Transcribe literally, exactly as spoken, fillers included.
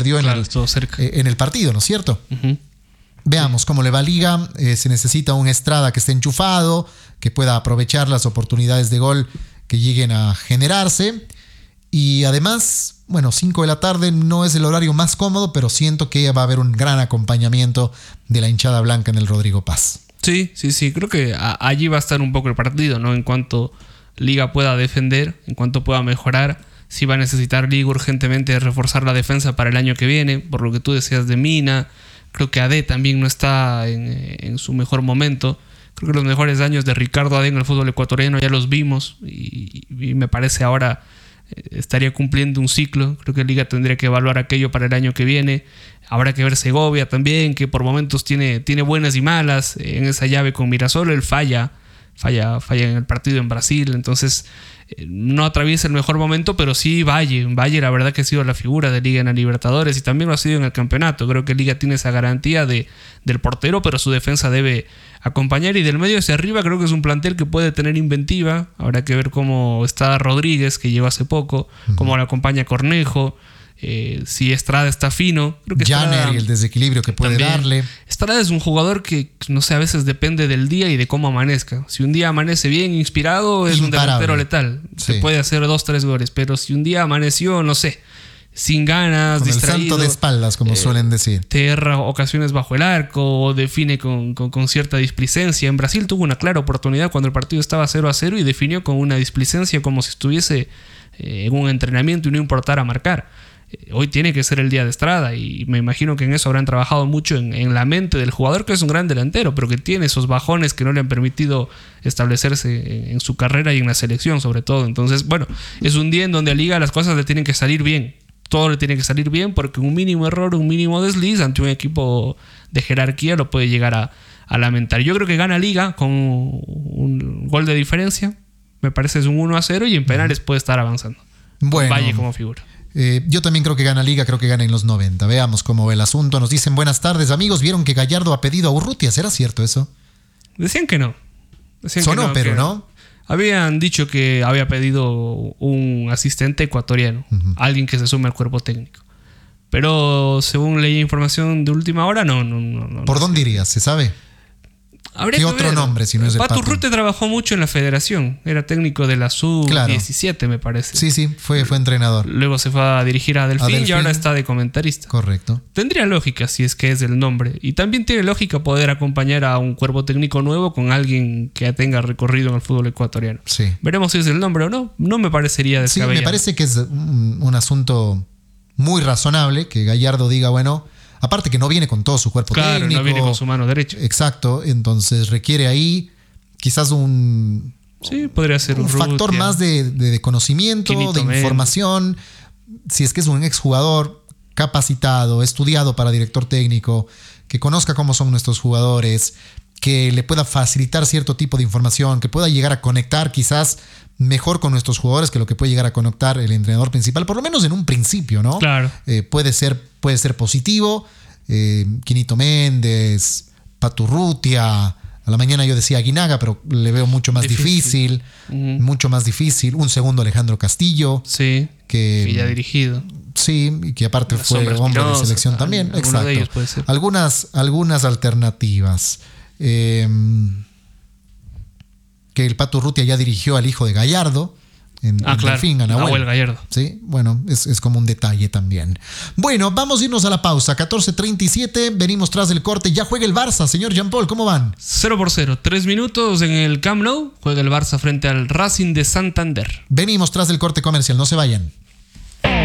perdió en, claro, el, estuvo cerca. eh, en el partido, ¿no es cierto? Uh-huh. Veamos cómo le va Liga. Eh, se necesita un Estrada que esté enchufado, que pueda aprovechar las oportunidades de gol que lleguen a generarse. Y además, bueno, cinco de la tarde no es el horario más cómodo, pero siento que va a haber un gran acompañamiento de la hinchada blanca en el Rodrigo Paz. Sí, sí, sí. Creo que a- allí va a estar un poco el partido, ¿no? En cuanto Liga pueda defender, en cuanto pueda mejorar. Sí va a necesitar Liga urgentemente reforzar la defensa para el año que viene, por lo que tú decías de Mina. Creo que A D también no está en, en su mejor momento. Creo que los mejores años de Ricardo A D en el fútbol ecuatoriano ya los vimos y, y me parece ahora eh, estaría cumpliendo un ciclo. Creo que Liga tendría que evaluar aquello para el año que viene. Habrá que ver Segovia también, que por momentos tiene, tiene buenas y malas. En esa llave con Mirasol él falla, falla, falla en el partido en Brasil. Entonces eh, no atraviesa el mejor momento, pero sí Valle. Valle la verdad que ha sido la figura de Liga en la Libertadores y también lo ha sido en el campeonato. Creo que Liga tiene esa garantía de, del portero, pero su defensa debe acompañar. Y del medio hacia arriba creo que es un plantel que puede tener inventiva. Habrá que ver cómo está Rodríguez, que llegó hace poco, uh-huh. cómo lo acompaña Cornejo. Eh, si Estrada está fino, creo que Janner y el desequilibrio que puede también. darle. Estrada es un jugador que, no sé, a veces depende del día y de cómo amanezca. Si un día amanece bien, inspirado, es Imparable. un delantero letal. Sí. Se puede hacer dos, tres goles. Pero si un día amaneció, no sé, sin ganas, con distraído, el santo de espaldas, como eh, suelen decir, te erra ocasiones bajo el arco o define con, con, con cierta displicencia. En Brasil tuvo una clara oportunidad cuando el partido estaba cero a cero y definió con una displicencia como si estuviese eh, en un entrenamiento y no importara marcar. Hoy tiene que ser el día de Estrada y me imagino que en eso habrán trabajado mucho en, en la mente del jugador, que es un gran delantero, pero que tiene esos bajones que no le han permitido establecerse en, en su carrera y en la selección sobre todo. Entonces, bueno, es un día en donde a Liga las cosas le tienen que salir bien. Todo le tiene que salir bien porque un mínimo error, un mínimo desliz ante un equipo de jerarquía lo puede llegar a, a lamentar. Yo creo que gana Liga con un gol de diferencia. Me parece es un uno a cero y en penales puede estar avanzando. Bueno. Valle como figura. Eh, yo también creo que gana Liga, creo que gana en los noventa. Veamos cómo va el asunto. Nos dicen buenas tardes, amigos. ¿Vieron que Gallardo ha pedido a Urrutia? ¿Será cierto eso? Decían que no. Decían Sonó, que no, pero que no. Habían dicho que había pedido un asistente ecuatoriano, uh-huh. alguien que se sume al cuerpo técnico. Pero según leí información de última hora, no. no, no, no ¿Por no dónde sé. iría? ¿Se sabe? Habría ¿Qué que otro ver. nombre si no es el Pato Pato? Urrutia trabajó mucho en la federación. Era técnico de la sub diecisiete, claro. me parece. Sí, sí, fue, fue entrenador. Luego se fue a dirigir a Delfín, a Delfín y ahora está de comentarista. Correcto. Tendría lógica si es que es el nombre. Y también tiene lógica poder acompañar a un cuerpo técnico nuevo con alguien que tenga recorrido en el fútbol ecuatoriano. Sí. Veremos si es el nombre o no. No me parecería descabellado. Sí, me parece que es un, un asunto muy razonable que Gallardo diga, bueno... Aparte que no viene con todo su cuerpo claro, técnico. no viene con su mano derecha. Exacto, entonces requiere ahí quizás un, sí, podría ser un, un factor Rutia, más de, de conocimiento, Quinito de información. Men. Si es que es un exjugador capacitado, estudiado para director técnico, que conozca cómo son nuestros jugadores, que le pueda facilitar cierto tipo de información, que pueda llegar a conectar quizás mejor con nuestros jugadores que lo que puede llegar a conectar el entrenador principal, por lo menos en un principio, ¿no? Claro. Eh, puede ser, puede ser positivo. Eh, Quinito Méndez, Pato Urrutia, a la mañana yo decía Aguinaga, pero le veo mucho más difícil, difícil uh-huh. mucho más difícil. Un segundo Alejandro Castillo. Sí, que, que ya ha dirigido. Sí, y que aparte Las fue hombre de selección también. Exacto. De ellos puede ser. Algunas, algunas alternativas. Eh, que el Pato Urrutia ya dirigió al hijo de Gallardo. En, ah, en claro. Delfín, a Nahuel. Nahuel Gallardo. Sí, bueno, es, es como un detalle también. Bueno, vamos a irnos a la pausa. catorce treinta y siete, venimos tras el corte. Ya juega el Barça, señor Jean-Paul, ¿cómo van? cero por cero, tres minutos en el Camp Nou. Juega el Barça frente al Racing de Santander. Venimos tras el corte comercial, no se vayan.